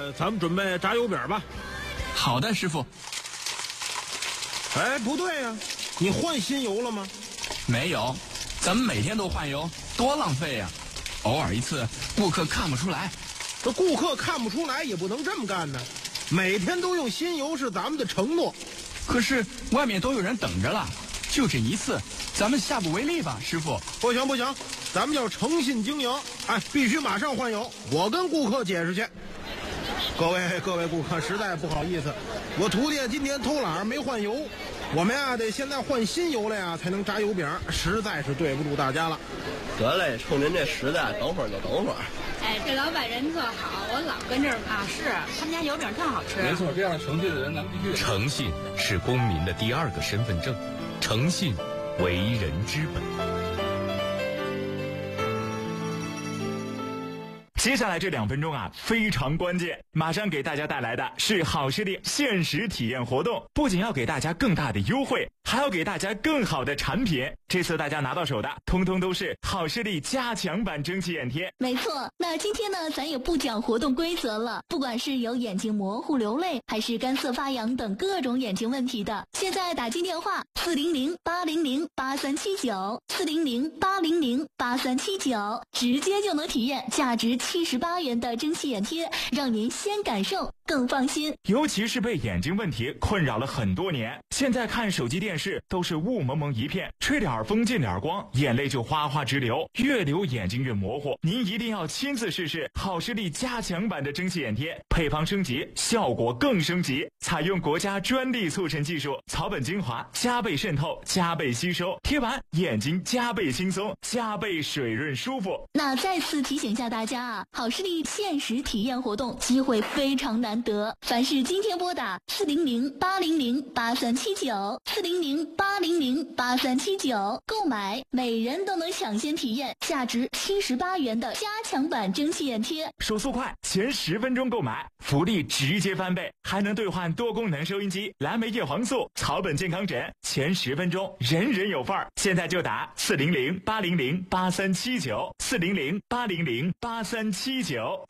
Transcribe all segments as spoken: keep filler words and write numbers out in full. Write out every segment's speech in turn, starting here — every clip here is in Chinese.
呃，咱们准备炸油饼吧。 好的，师傅。 哎，不对呀、啊，你换新油了吗？ 没有，咱们每天都换油，多浪费呀、啊！偶尔一次，顾客看不出来。 这顾客看不出来也不能这么干呢。每天都用新油是咱们的承诺。 可是外面都有人等着了，就这一次，咱们下不为例吧，师傅。 不行不行，咱们要诚信经营，哎，必须马上换油。我跟顾客解释去。各位各位顾客，实在不好意思，我徒弟今天偷懒没换油，我们呀得现在换新油了呀，才能炸油饼，实在是对不住大家了。 得嘞，冲您这实在，等会儿就等会儿。 哎，这老板人特好，我老跟这儿啊，是他们家油饼特好吃。 没错，这样诚信的人咱们必须。 诚信是公民的第二个身份证，诚信为人之本。 接下来这两分钟啊，非常关键，马上给大家带来的是好视力限时体验活动，不仅要给大家更大的优惠，还要给大家更好的产品。这次大家拿到手的，通通都是好视力加强版蒸汽眼贴。 没错，那今天呢，咱也不讲活动规则了。不管是有眼睛模糊流泪，还是干涩发痒等各种眼睛问题的，现在打进电话四零零八零零八三七九四零零八零零八三七九，直接就能体验价值七十八元的蒸汽眼贴，让您先感受更放心。 尤其是被眼睛问题困扰了很多年，现在看手机电视都是雾蒙蒙一片，吹点儿风进点儿光，眼泪就哗哗直流，越流眼睛越模糊。您一定要亲自试试好视力加强版的蒸汽眼贴，配方升级，效果更升级，采用国家专利促成技术，草本精华加倍渗透，加倍吸收，贴完眼睛加倍轻松，加倍水润舒服。 那再次提醒一下大家啊，好视力限时体验活动机会非常难得，凡是今天拨打四零零八零零八三七九四零零八零零八三七九购买，每人都能抢先体验价值七十八元的加强版蒸汽眼贴。 手速快，前十分钟购买，福利直接翻倍，还能兑换多功能收音机、蓝莓叶黄素、草本健康枕，前十分钟人人有份儿。现在就打四零零八零零八三七九四零零八零零八三七九。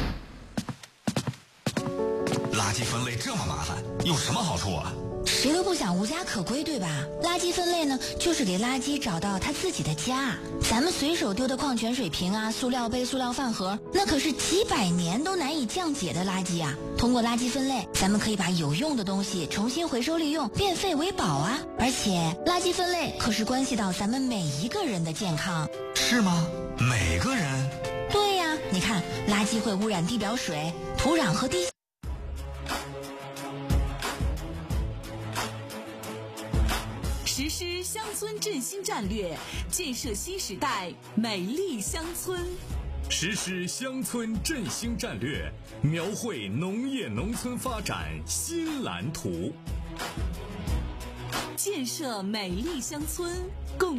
垃圾分类这么麻烦，有什么好处啊？ 谁都不想无家可归，对吧？垃圾分类呢，就是给垃圾找到它自己的家。咱们随手丢的矿泉水瓶啊、塑料杯、塑料饭盒，那可是几百年都难以降解的垃圾啊。通过垃圾分类，咱们可以把有用的东西重新回收利用，变废为宝啊！而且，垃圾分类可是关系到咱们每一个人的健康。 是吗？每个人？ 对呀，你看，垃圾会污染地表水、土壤和地。 实施乡村振兴战略，建设新时代美丽乡村。 实施乡村振兴战略，描绘农业农村发展新蓝图。 建设美丽乡村，共